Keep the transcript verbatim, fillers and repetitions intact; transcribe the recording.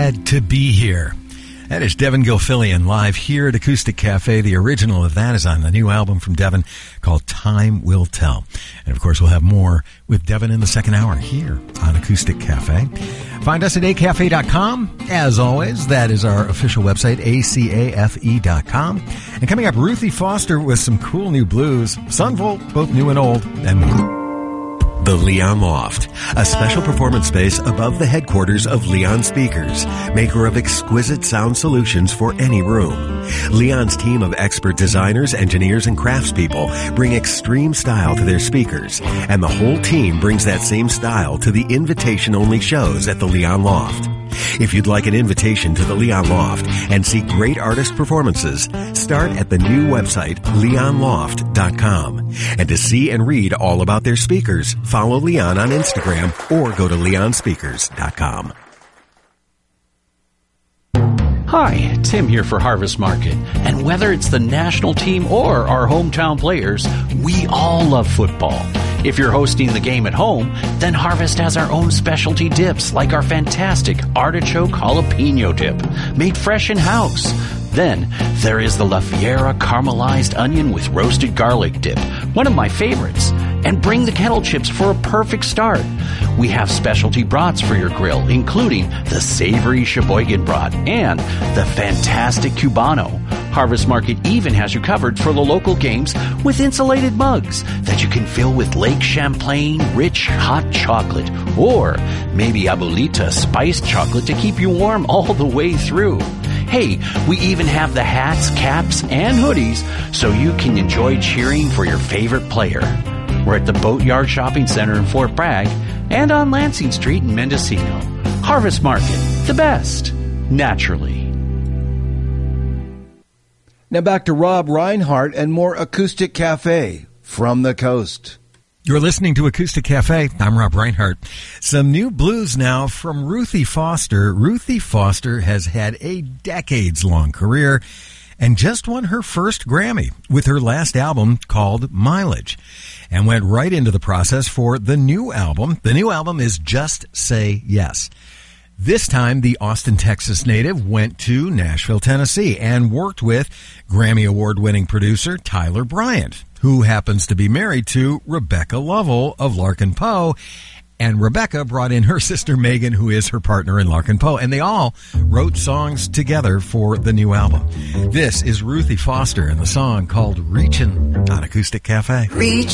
glad to be here. That is Devin Gilfillian live here at Acoustic Cafe. The original of that is on the new album from Devin called Time Will Tell. And of course, we'll have more with Devin in the second hour here on Acoustic Cafe. Find us at a cafe dot com. As always, that is our official website, a cafe dot com. And coming up, Ruthie Foster with some cool new blues, Sunvolt, both new and old, and more. The Leon Loft, a special performance space above the headquarters of Leon Speakers, maker of exquisite sound solutions for any room. Leon's team of expert designers, engineers, and craftspeople bring extreme style to their speakers, and the whole team brings that same style to the invitation-only shows at the Leon Loft. If you'd like an invitation to the Leon Loft and see great artist performances, start at the new website, leon loft dot com. And to see and read all about their speakers, follow Leon on Instagram or go to leon speakers dot com. Hi, Tim here for Harvest Market. And whether it's the national team or our hometown players, we all love football. If you're hosting the game at home, then Harvest has our own specialty dips like our fantastic artichoke jalapeno dip, made fresh in-house. Then there is the La Fiera caramelized onion with roasted garlic dip, one of my favorites. And bring the kettle chips for a perfect start. We have specialty brats for your grill, including the savory Sheboygan brat and the fantastic Cubano. Harvest Market even has you covered for the local games with insulated mugs that you can fill with Lake Champlain rich hot chocolate or maybe Abuelita spiced chocolate to keep you warm all the way through. Hey, we even have the hats, caps, and hoodies so you can enjoy cheering for your favorite player. We're at the Boatyard Shopping Center in Fort Bragg and on Lansing Street in Mendocino. Harvest Market, the best, naturally. Now back to Rob Reinhardt and more Acoustic Cafe from the coast. You're listening to Acoustic Cafe. I'm Rob Reinhardt. Some new blues now from Ruthie Foster. Ruthie Foster has had a decades-long career and just won her first Grammy with her last album called Mileage, and went right into the process for the new album. The new album is Just Say Yes. This time, the Austin, Texas native went to Nashville, Tennessee, and worked with Grammy Award-winning producer Tyler Bryant, who happens to be married to Rebecca Lovell of Larkin Poe. And Rebecca brought in her sister Megan, who is her partner in Larkin Poe, and they all wrote songs together for the new album. This is Ruthie Foster and the song called Reachin' on Acoustic Cafe. Reach